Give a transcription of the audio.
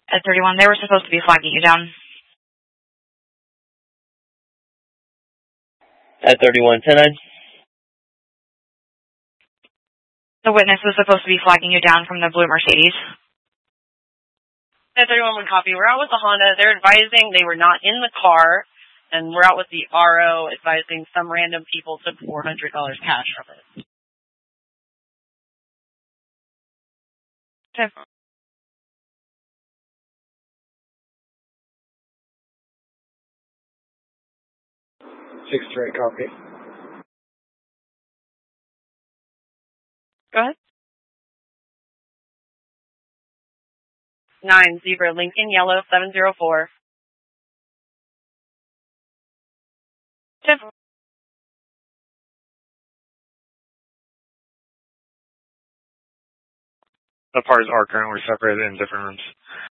At 31, they were supposed to be flagging you down. At 31, 10-9. The witness was supposed to be flagging you down from the blue Mercedes. At 31, one copy. We're out with the Honda. They're advising they were not in the car, and we're out with the RO advising some random people took $400 cash from it. Okay. Six straight copy. Go ahead. 9 Zebra Lincoln Yellow 704. Okay. The parties are currently separated in different rooms.